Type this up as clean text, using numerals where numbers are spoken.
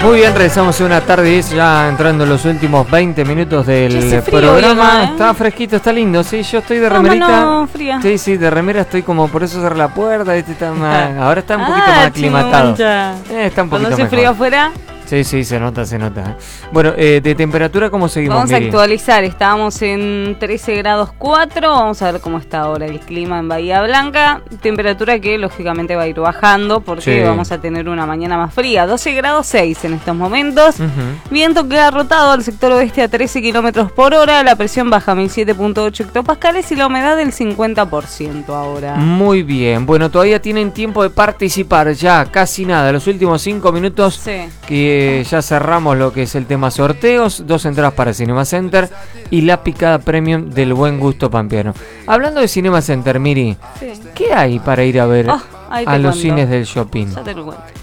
Muy bien, regresamos en una tarde ya entrando en los últimos 20 minutos del frío, programa. ¿eh? Está fresquito, está lindo, sí, yo estoy de No, remerita. no, fría. Sí, de remera estoy como por eso cerré la puerta, ahora está un poquito más aclimatado. Está un poquito Cuando hace mejor. frío afuera. Sí, se nota. Bueno, de temperatura, ¿cómo seguimos, Vamos a Miri? actualizar, estábamos en 13 grados 4, vamos a ver cómo está ahora el clima en Bahía Blanca, temperatura que lógicamente va a ir bajando porque Sí. vamos a tener una mañana más fría, 12 grados 6 en estos momentos, Ujú. viento que ha rotado al sector oeste a 13 kilómetros por hora, la presión baja a 1007.8 hectopascales y la humedad del 50% ahora. Muy bien, bueno, todavía tienen tiempo de participar, ya casi nada, los últimos 5 minutos Sí. que ya cerramos lo que es el tema sorteos, 2 entradas para Cinema Center y la picada premium del Buen Gusto Pampeano. Hablando de Cinema Center, Miri, Sí. ¿qué hay para ir a ver Oh, ahí te a los cuento. cines del shopping? Ya te lo cuento.